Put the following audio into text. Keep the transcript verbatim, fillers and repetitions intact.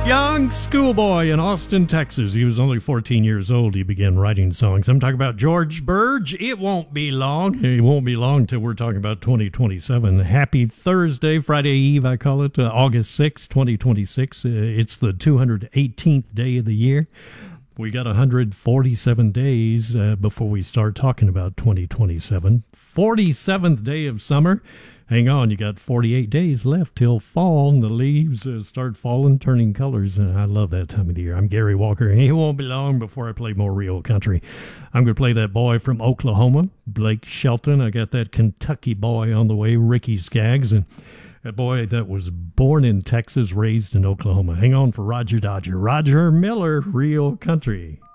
Young schoolboy in Austin, Texas. He was only fourteen years old. He began writing songs. I'm talking about George Burge. It won't be long. It won't be long till we're talking about twenty twenty-seven. Happy Thursday, Friday Eve, I call it, uh, August sixth, twenty twenty-six. Uh, it's the two hundred eighteenth day of the year. We got one hundred forty-seven days uh, before we start talking about twenty twenty-seven. forty-seventh day of summer. Hang on, you got forty-eight days left till fall, and the leaves uh, start falling, turning colors, and I love that time of the year. I'm Gary Walker, and it won't be long before I play more real country. I'm going to play that boy from Oklahoma, Blake Shelton. I got that Kentucky boy on the way, Ricky Skaggs, and a boy that was born in Texas, raised in Oklahoma. Hang on for Roger Dodger. Roger Miller, Real Country.